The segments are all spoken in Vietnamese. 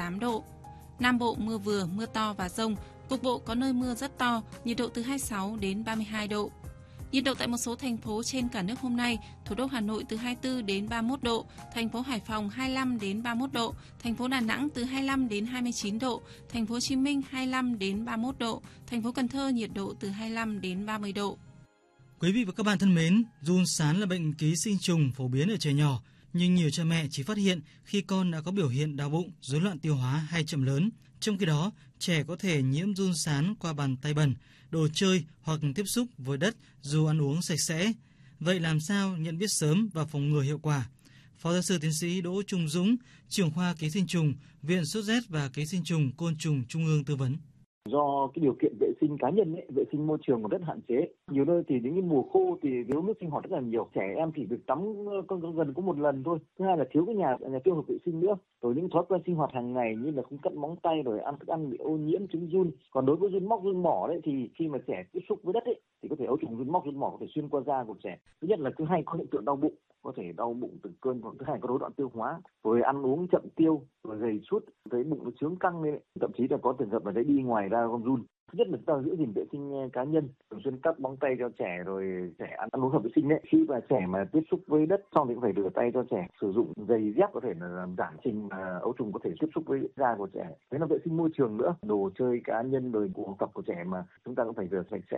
28 độ. Nam Bộ mưa vừa, mưa to và dông, cục bộ có nơi mưa rất to, nhiệt độ từ 26 đến 32 độ. Nhiệt độ tại một số thành phố trên cả nước hôm nay: thủ đô Hà Nội từ 24 đến 31 độ, thành phố Hải Phòng 25 đến 31 độ, thành phố Đà Nẵng từ 25 đến 29 độ, thành phố Hồ Chí Minh 25 đến 31 độ, thành phố Cần Thơ nhiệt độ từ 25 đến 30 độ. Quý vị và các bạn thân mến, giun sán là bệnh ký sinh trùng phổ biến ở trẻ nhỏ, nhưng nhiều cha mẹ chỉ phát hiện khi con đã có biểu hiện đau bụng, rối loạn tiêu hóa hay chậm lớn. Trong khi đó, trẻ có thể nhiễm giun sán qua bàn tay bẩn, đồ chơi hoặc tiếp xúc với đất dù ăn uống sạch sẽ. Vậy làm sao nhận biết sớm và phòng ngừa hiệu quả? Phó giáo sư tiến sĩ Đỗ Trung Dũng, trưởng khoa ký sinh trùng, Viện Sốt rét và Ký sinh trùng Côn trùng Trung ương tư vấn. Do cái điều kiện vệ sinh cá nhân vệ sinh môi trường còn rất hạn chế. Nhiều nơi thì những cái mùa khô thì thiếu nước sinh hoạt rất là nhiều. Trẻ em chỉ được tắm gần có một lần thôi. Thứ hai là thiếu cái nhà tiêu hợp vệ sinh nữa. Rồi những thói quen sinh hoạt hàng ngày như là không cắt móng tay, rồi ăn thức ăn bị ô nhiễm, trứng giun. Còn đối với giun móc, giun mỏ đấy thì khi mà trẻ tiếp xúc với đất thì có thể ấu trùng giun móc, giun mỏ có thể xuyên qua da của trẻ. Thứ nhất là thứ hai có hiện tượng đau bụng, có thể đau bụng từng cơn, hoặc thứ hai có rối loạn tiêu hóa, rồi ăn uống chậm tiêu, rồi gầy sút, thấy bụng nó chướng căng lên, thậm chí là có trường hợp là đấy đi ngoài ra con giun. Thứ nhất là chúng ta giữ gìn vệ sinh cá nhân, thường xuyên cắt móng tay cho trẻ, rồi trẻ ăn uống hợp vệ sinh đấy. Khi mà trẻ mà tiếp xúc với đất xong thì cũng phải rửa tay cho trẻ, sử dụng giày dép có thể là làm giảm trình mà ấu trùng có thể tiếp xúc với da của trẻ. Thế là vệ sinh môi trường nữa, đồ chơi cá nhân rồi của học tập của trẻ mà chúng ta cũng phải rửa sạch sẽ.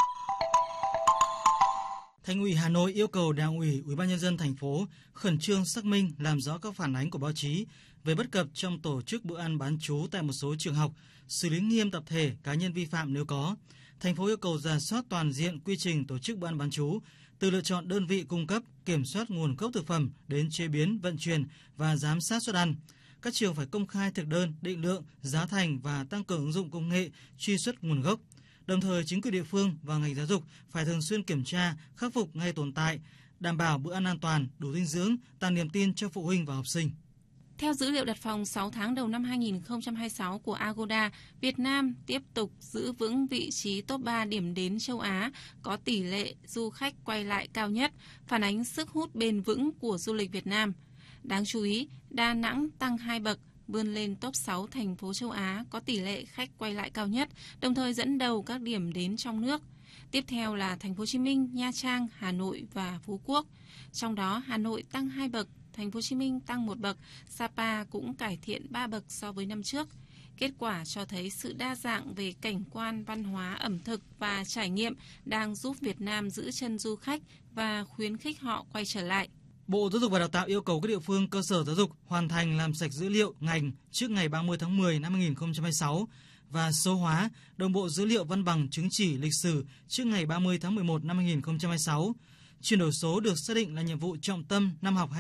Thành ủy Hà Nội yêu cầu Đảng ủy, Ủy ban nhân dân thành phố khẩn trương xác minh, làm rõ các phản ánh của báo chí về bất cập trong tổ chức bữa ăn bán trú tại một số trường học, xử lý nghiêm tập thể, cá nhân vi phạm nếu có. Thành phố yêu cầu rà soát toàn diện quy trình tổ chức bữa ăn bán trú, từ lựa chọn đơn vị cung cấp, kiểm soát nguồn gốc thực phẩm đến chế biến, vận chuyển và giám sát suất ăn. Các trường phải công khai thực đơn, định lượng, giá thành và tăng cường ứng dụng công nghệ truy xuất nguồn gốc. Đồng thời, chính quyền địa phương và ngành giáo dục phải thường xuyên kiểm tra, khắc phục ngay tồn tại, đảm bảo bữa ăn an toàn, đủ dinh dưỡng, tạo niềm tin cho phụ huynh và học sinh. Theo dữ liệu đặt phòng 6 tháng đầu năm 2026 của Agoda, Việt Nam tiếp tục giữ vững vị trí top 3 điểm đến châu Á có tỷ lệ du khách quay lại cao nhất, phản ánh sức hút bền vững của du lịch Việt Nam. Đáng chú ý, Đà Nẵng tăng 2 bậc, vươn lên top 6 thành phố châu Á có tỷ lệ khách quay lại cao nhất, đồng thời dẫn đầu các điểm đến trong nước. Tiếp theo là thành phố Hồ Chí Minh, Nha Trang, Hà Nội và Phú Quốc. Trong đó, Hà Nội tăng 2 bậc, thành phố Hồ Chí Minh tăng 1 bậc, Sapa cũng cải thiện 3 bậc so với năm trước. Kết quả cho thấy sự đa dạng về cảnh quan, văn hóa, ẩm thực và trải nghiệm đang giúp Việt Nam giữ chân du khách và khuyến khích họ quay trở lại. Bộ Giáo dục và Đào tạo yêu cầu các địa phương cơ sở giáo dục hoàn thành làm sạch dữ liệu ngành trước ngày 30 tháng 10 năm 2026 và số hóa đồng bộ dữ liệu văn bằng chứng chỉ lịch sử trước ngày 30 tháng 11 năm 2026. Chuyển đổi số được xác định là nhiệm vụ trọng tâm năm học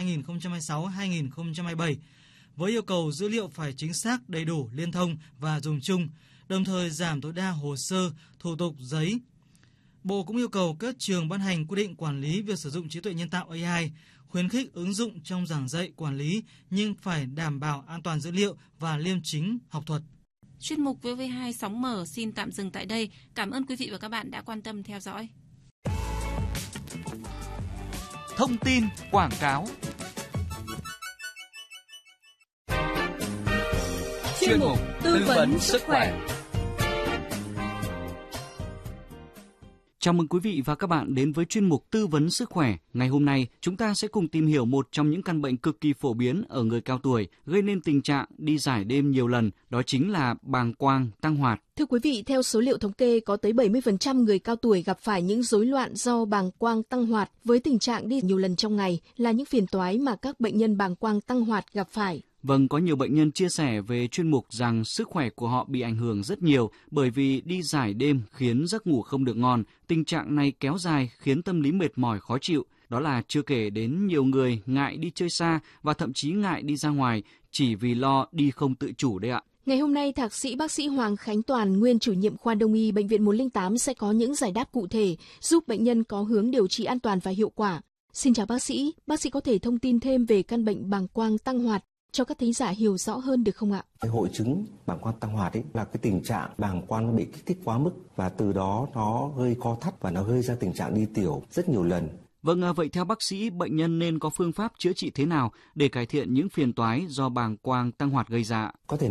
2026-2027, với yêu cầu dữ liệu phải chính xác, đầy đủ, liên thông và dùng chung, đồng thời giảm tối đa hồ sơ, thủ tục giấy. Bộ cũng yêu cầu các trường ban hành quy định quản lý việc sử dụng trí tuệ nhân tạo AI, khuyến khích ứng dụng trong giảng dạy quản lý nhưng phải đảm bảo an toàn dữ liệu và liêm chính học thuật. Chuyên mục VV2 sóng mở xin tạm dừng tại đây. Cảm ơn quý vị và các bạn đã quan tâm theo dõi. Thông tin quảng cáo. Chuyên mục tư vấn sức khỏe. Chào mừng quý vị và các bạn đến với chuyên mục tư vấn sức khỏe. Ngày hôm nay, chúng ta sẽ cùng tìm hiểu một trong những căn bệnh cực kỳ phổ biến ở người cao tuổi, gây nên tình trạng đi rải đêm nhiều lần, đó chính là bàng quang tăng hoạt. Thưa quý vị, theo số liệu thống kê, có tới 70% người cao tuổi gặp phải những rối loạn do bàng quang tăng hoạt, với tình trạng đi nhiều lần trong ngày là những phiền toái mà các bệnh nhân bàng quang tăng hoạt gặp phải. Vâng, có nhiều bệnh nhân chia sẻ về chuyên mục rằng sức khỏe của họ bị ảnh hưởng rất nhiều bởi vì đi rải đêm khiến giấc ngủ không được ngon. Tình trạng này kéo dài khiến tâm lý mệt mỏi khó chịu. Đó là chưa kể đến nhiều người ngại đi chơi xa và thậm chí ngại đi ra ngoài chỉ vì lo đi không tự chủ đấy ạ. Ngày hôm nay, Thạc sĩ bác sĩ Hoàng Khánh Toàn, nguyên chủ nhiệm khoa Đông y Bệnh viện 108 sẽ có những giải đáp cụ thể giúp bệnh nhân có hướng điều trị an toàn và hiệu quả. Xin chào bác sĩ có thể thông tin thêm về căn bệnh bàng quang tăng hoạt cho các thính giả hiểu rõ hơn được không ạ? Cái hội chứng bàng quang tăng hoạt là cái tình trạng bàng quang bị kích thích quá mức và từ đó nó gây co thắt và nó gây ra tình trạng đi tiểu rất nhiều lần. Vâng, vậy theo bác sĩ, bệnh nhân nên có phương pháp chữa trị thế nào để cải thiện những phiền toái do bàng quang tăng hoạt gây ra? Có thể